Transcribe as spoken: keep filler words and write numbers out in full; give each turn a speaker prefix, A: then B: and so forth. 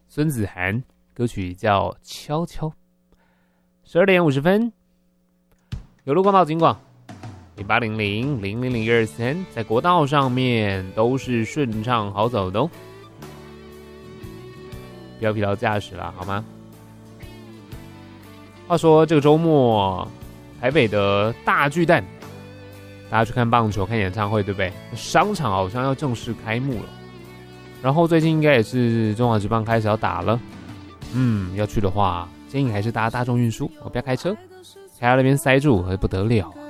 A: 孙子涵，歌曲叫《悄悄》。十二点五十分，有路广报警广，零八零零零零零一二三，在国道上面都是顺畅好走的哦，不要疲劳驾驶啦，好吗？话说这个周末，台北的大巨蛋，大家去看棒球、看演唱会，对不对？商场好像要正式开幕了。然后最近应该也是中华职棒开始要打了，嗯，要去的话，建议还是搭大众运输，不要开车，开到那边塞住，不得了啊！